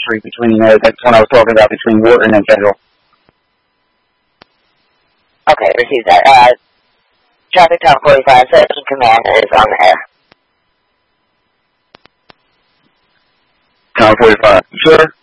entry between, that's when I was talking about between Wharton and Federal. Okay, receive that. Traffic Tower 45, Section Command is on the air. Tower 45. Sir?